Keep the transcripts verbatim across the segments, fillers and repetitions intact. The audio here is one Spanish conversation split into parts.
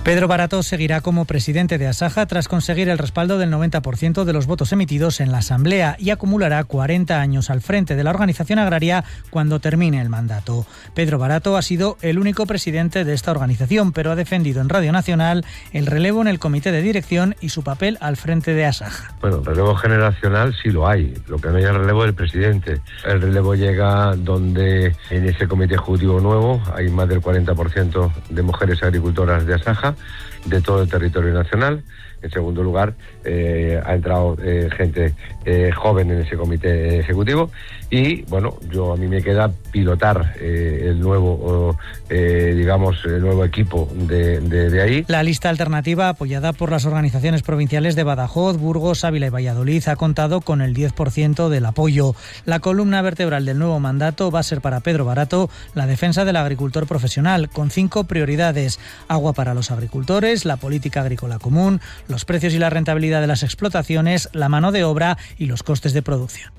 Pedro Barato seguirá como presidente de Asaja tras conseguir el respaldo del noventa por ciento de los votos emitidos en la Asamblea y acumulará cuarenta años al frente de la organización agraria cuando termine el mandato. Pedro Barato ha sido el único presidente de esta organización, pero ha defendido en Radio Nacional el relevo en el comité de dirección y su papel al frente de Asaja. Bueno, relevo generacional sí lo hay, lo que no hay es relevo del presidente. El relevo llega donde en ese comité ejecutivo nuevo hay más del cuarenta por ciento de mujeres agricultoras de Asaja, de todo el territorio nacional. En segundo lugar, eh, ha entrado eh, gente eh, joven en ese comité ejecutivo y, bueno, yo a mí me queda pilotar eh, el nuevo, eh, digamos, el nuevo equipo de, de, de ahí. La lista alternativa, apoyada por las organizaciones provinciales de Badajoz, Burgos, Ávila y Valladolid, ha contado con el diez por ciento del apoyo. La columna vertebral del nuevo mandato va a ser para Pedro Barato la defensa del agricultor profesional, con cinco prioridades: agua para los agricultores, la política agrícola común, los precios y la rentabilidad de las explotaciones, la mano de obra y los costes de producción.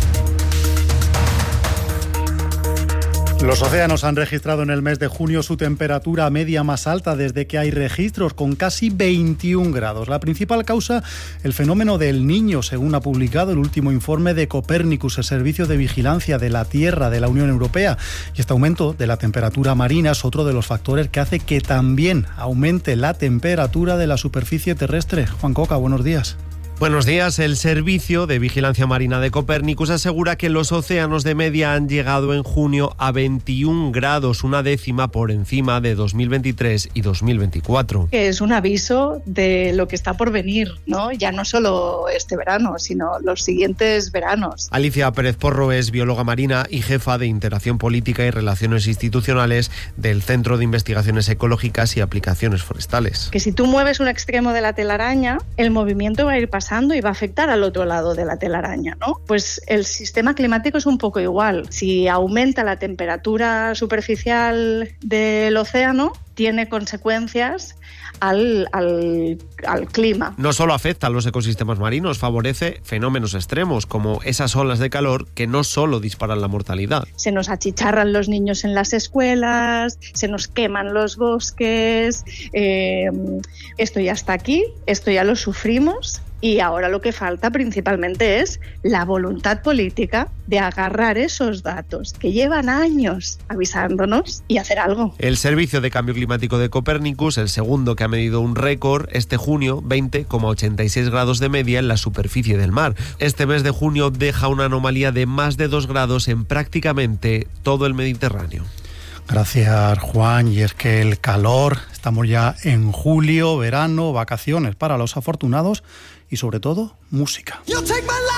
Los océanos han registrado en el mes de junio su temperatura media más alta desde que hay registros, con casi veintiún grados. La principal causa, el fenómeno del Niño, según ha publicado el último informe de Copernicus, el Servicio de Vigilancia de la Tierra de la Unión Europea. Y este aumento de la temperatura marina es otro de los factores que hace que también aumente la temperatura de la superficie terrestre. Juan Coca, buenos días. Buenos días. El Servicio de Vigilancia Marina de Copernicus asegura que los océanos de media han llegado en junio a veintiún grados, una décima por encima de dos mil veintitrés y dos mil veinticuatro. Es un aviso de lo que está por venir, ¿no? Ya no solo este verano, sino los siguientes veranos. Alicia Pérez Porro es bióloga marina y jefa de Interacción Política y Relaciones Institucionales del Centro de Investigaciones Ecológicas y Aplicaciones Forestales. Que si tú mueves un extremo de la telaraña, el movimiento va a ir pasando y va a afectar al otro lado de la telaraña, ¿no? Pues el sistema climático es un poco igual. Si aumenta la temperatura superficial del océano, tiene consecuencias al, al, al clima. No solo afecta a los ecosistemas marinos, favorece fenómenos extremos como esas olas de calor que no solo disparan la mortalidad. Se nos achicharran los niños en las escuelas, se nos queman los bosques, eh, esto ya está aquí, esto ya lo sufrimos. Y ahora lo que falta principalmente es la voluntad política de agarrar esos datos que llevan años avisándonos y hacer algo. El Servicio de Cambio Climático de Copernicus, el segundo que ha medido un récord, este junio, veinte coma ochenta y seis grados de media en la superficie del mar. Este mes de junio deja una anomalía de más de dos grados en prácticamente todo el Mediterráneo. Gracias, Juan. Y es que el calor, estamos ya en julio, verano, vacaciones para los afortunados y sobre todo música.